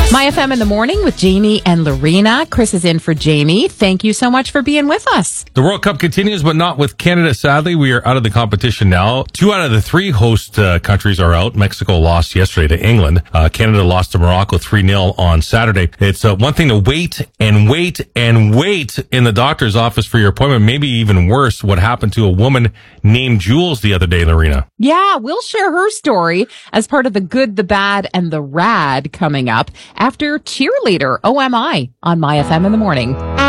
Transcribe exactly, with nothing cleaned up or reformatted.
My F M in the morning with Jamie and Lorena. Chris is in for Jamie. Thank you so much for being with us. The World Cup continues, but not with Canada. Sadly, we are out of the competition now. Two out of the three host uh, countries are out. Mexico lost yesterday to England. Uh, Canada lost to Morocco three nil on Saturday. It's uh, one thing to wait and wait and wait in the doctor's office for your appointment. Maybe even worse, what happened to a woman named Jules the other day, Lorena. Yeah, we'll share her story as part of the good, the bad, and the rad coming up after Cheerleader, O M I, on My F M in the morning.